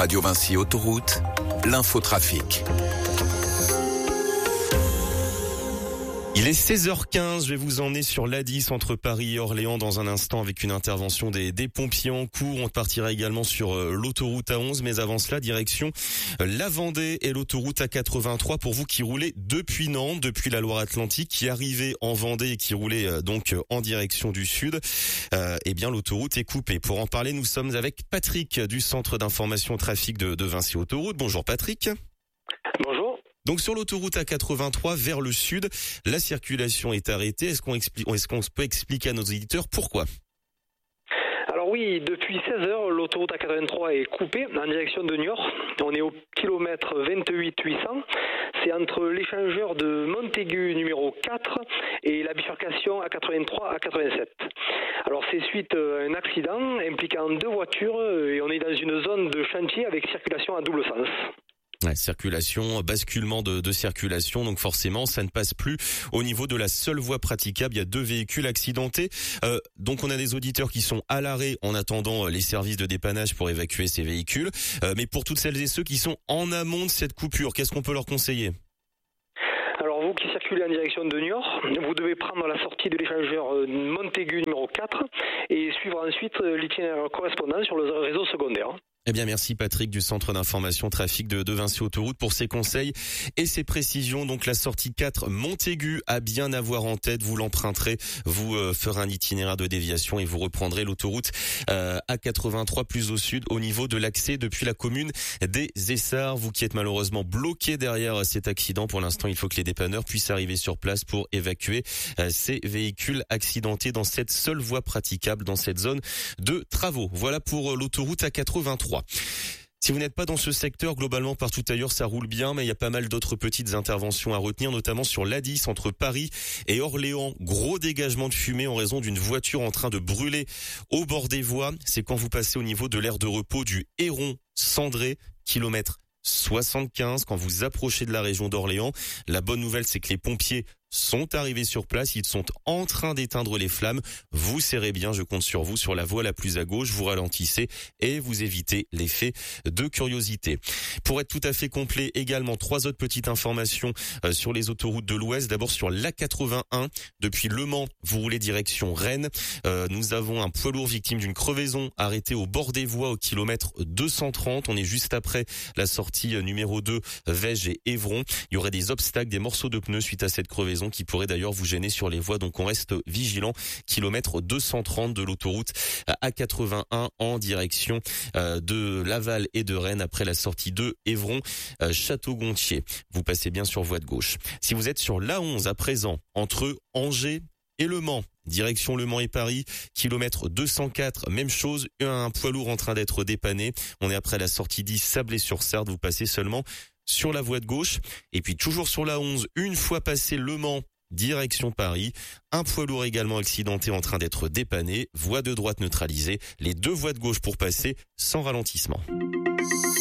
Radio Vinci Autoroute, l'infotrafic. Il est 16h15, je vais vous emmener sur l'A10 entre Paris et Orléans dans un instant avec une intervention des pompiers en cours. On partira également sur l'autoroute A11, mais avant cela, direction la Vendée et l'autoroute A83 pour vous qui roulez depuis Nantes, depuis la Loire-Atlantique, qui arrivez en Vendée et qui roulez donc en direction du sud. Eh bien, l'autoroute est coupée. Pour en parler, nous sommes avec Patrick du Centre d'information trafic de Vinci Autoroute. Bonjour Patrick. Bonjour. Donc sur l'autoroute A83 vers le sud, la circulation est arrêtée. Est-ce qu'on peut expliquer à nos auditeurs pourquoi ? Alors oui, depuis 16h, l'autoroute A83 est coupée en direction de Niort. On est au kilomètre 28 800. C'est entre l'échangeur de Montaigu numéro 4 et la bifurcation A83 A87. Alors c'est suite à un accident impliquant deux voitures et on est dans une zone de chantier avec circulation à double sens. Ouais, circulation, basculement de circulation, donc forcément ça ne passe plus au niveau de la seule voie praticable. Il y a deux véhicules accidentés, donc on a des auditeurs qui sont à l'arrêt en attendant les services de dépannage pour évacuer ces véhicules. Mais pour toutes celles et ceux qui sont en amont de cette coupure, qu'est-ce qu'on peut leur conseiller ? Alors vous qui circulez en direction de Niort, vous devez prendre la sortie de l'échangeur Montaigu numéro 4 et suivre ensuite l'itinéraire correspondant sur le réseau secondaire. Eh bien, merci Patrick du Centre d'information trafic de Vinci Autoroute pour ces conseils et ces précisions. Donc, la sortie 4 Montaigu à bien avoir en tête. Vous l'emprunterez, vous ferez un itinéraire de déviation et vous reprendrez l'autoroute A83 plus au sud au niveau de l'accès depuis la commune des Essarts. Vous qui êtes malheureusement bloqué derrière cet accident, pour l'instant, il faut que les dépanneurs puissent arriver sur place pour évacuer ces véhicules accidentés dans cette seule voie praticable dans cette zone de travaux. Voilà pour l'autoroute A83. Si vous n'êtes pas dans ce secteur, globalement partout ailleurs ça roule bien, mais il y a pas mal d'autres petites interventions à retenir, notamment sur l'A10 entre Paris et Orléans. Gros dégagement de fumée en raison d'une voiture en train de brûler au bord des voies. C'est quand vous passez au niveau de l'aire de repos du Héron Cendré, kilomètre 75, quand vous approchez de la région d'Orléans. La bonne nouvelle, c'est que les pompiers sont arrivés sur place, ils sont en train d'éteindre les flammes. Vous serrez bien, je compte sur vous, sur la voie la plus à gauche, vous ralentissez et vous évitez l'effet de curiosité. Pour être tout à fait complet, également 3 autres petites informations sur les autoroutes de l'Ouest. D'abord sur l'A81, depuis Le Mans, vous roulez direction Rennes. Nous avons un poids lourd victime d'une crevaison arrêté au bord des voies au kilomètre 230. On est juste après la sortie numéro 2, Vège et Évron. Il y aurait des obstacles, des morceaux de pneus suite à cette crevaison qui pourrait d'ailleurs vous gêner sur les voies, donc on reste vigilant. Kilomètre 230 de l'autoroute A81 en direction de Laval et de Rennes après la sortie de Évron, Château-Gontier. Vous passez bien sur voie de gauche. Si vous êtes sur l'A11 à présent, entre Angers et Le Mans, direction Le Mans et Paris, kilomètre 204, même chose, un poids lourd en train d'être dépanné. On est après la sortie 10 Sablé-sur-Sarthe, vous passez seulement sur la voie de gauche. Et puis toujours sur la 11, une fois passé Le Mans, direction Paris, un poids lourd également accidenté en train d'être dépanné, voie de droite neutralisée, les deux voies de gauche pour passer sans ralentissement.